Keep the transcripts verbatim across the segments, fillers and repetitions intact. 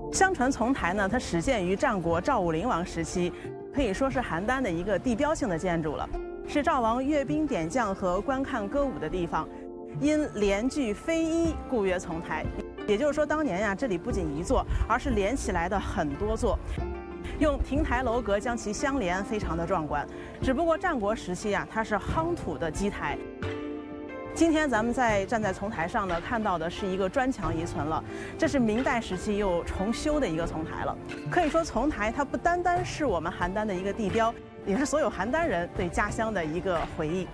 相传丛台呢，它始建于战国赵武灵王时期，可以说是邯郸的一个地标性的建筑了，是赵王阅兵点将和观看歌舞的地方。因连聚非一，故曰丛台。也就是说，当年呀，这里不仅一座，而是连起来的很多座，用亭台楼阁将其相连，非常的壮观。只不过战国时期啊，它是夯土的基台。今天咱们在站在丛台上呢，看到的是一个砖墙遗存了，这是明代时期又重修的一个丛台了。可以说，丛台它不单单是我们邯郸的一个地标，也是所有邯郸人对家乡的一个回忆。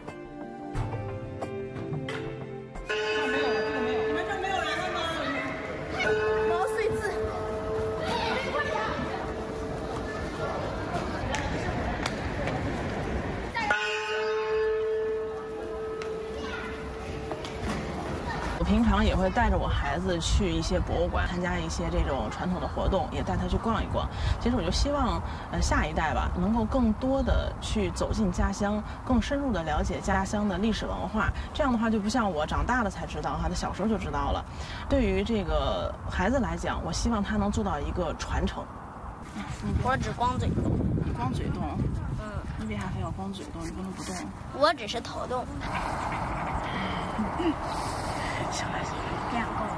平常也会带着我孩子去一些博物馆，参加一些这种传统的活动，也带他去逛一逛。其实我就希望，呃，下一代吧，能够更多的去走进家乡，更深入的了解家乡的历史文化。这样的话，就不像我长大了才知道，他的小时候就知道了。对于这个孩子来讲，我希望他能做到一个传承。 我只光嘴动。 你光嘴动？ 嗯。 你为啥非要光嘴动？你不能不动？ 我只是头动。 嗯。行了行了， 这样够了。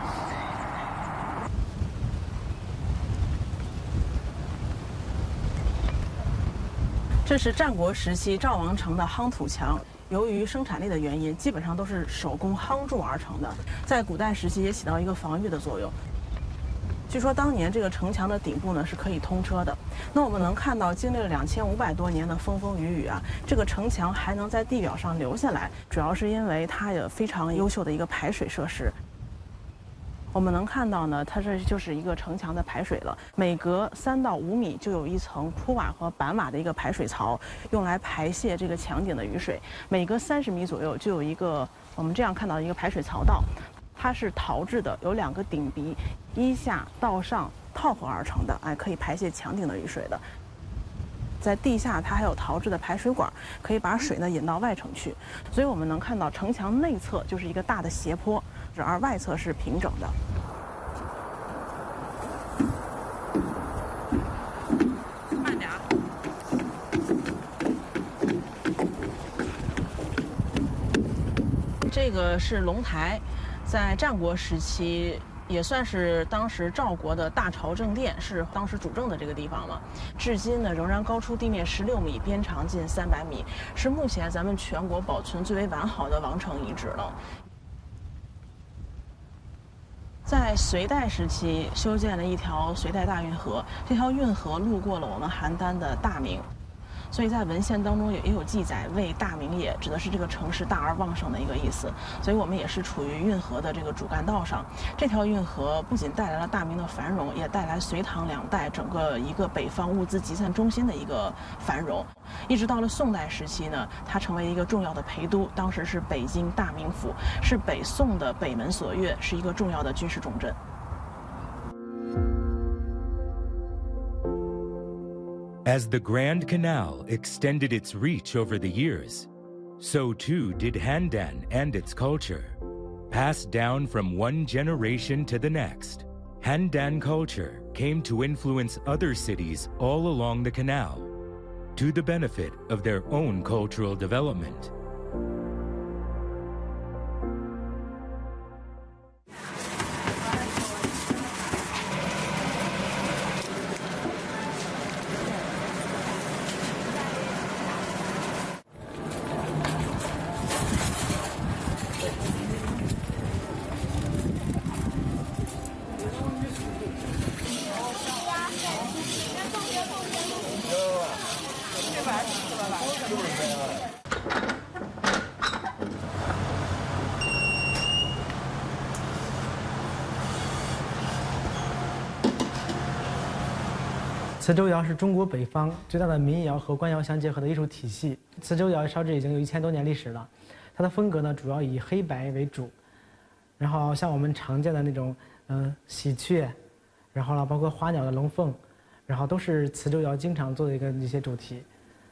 这是战国时期赵王城的夯土墙，由于生产力的原因，基本上都是手工夯铸而成的，在古代时期也起到一个防御的作用。据说当年这个城墙的顶部呢是可以通车的。那我们能看到，经历了两千五百多年的风风雨雨啊，这个城墙还能在地表上留下来，主要是因为它有非常优秀的一个排水设施。我们能看到呢，它这就是一个城墙的排水了，每隔三到五米就有一层铺瓦和板瓦的一个排水槽，用来排泄这个墙顶的雨水。每隔三十米左右就有一个我们这样看到的一个排水槽道。它是陶制的，有两个顶鼻，依下到上套合而成的，哎，可以排泄墙顶的雨水的。在地下，它还有陶制的排水管，可以把水呢引到外城去。所以我们能看到城墙内侧就是一个大的斜坡，而外侧是平整的。慢点啊！这个是龙台。在战国时期，也算是当时赵国的大朝正殿，是当时主政的这个地方嘛。至今呢，仍然高出地面十六米，边长近三百米，是目前咱们全国保存最为完好的王城遗址了。在隋代时期，修建了一条隋代大运河，这条运河路过了我们邯郸的大名。所以在文献当中也也有记载，为大名也指的是这个城市大而旺盛的一个意思。所以我们也是处于运河的这个主干道上。这条运河不仅带来了大明的繁荣，也带来隋唐两代整个一个北方物资集散中心的一个繁荣。一直到了宋代时期呢，它成为一个重要的陪都，当时是北京大名府，是北宋的北门锁钥，是一个重要的军事重镇。 As the Grand Canal extended its reach over the years, so too did Handan and its culture. Passed down from one generation to the next, Handan culture came to influence other cities all along the canal, to the benefit of their own cultural development. 《磁州窑是中国北方最大的民窑和官窑相结合的艺术体系。磁州窑烧制已经有一千多年历史了，它的风格呢主要以黑白为主，然后像我们常见的那种嗯、呃、喜鹊，然后呢包括花鸟的龙凤，然后都是磁州窑经常做的一个一些主题。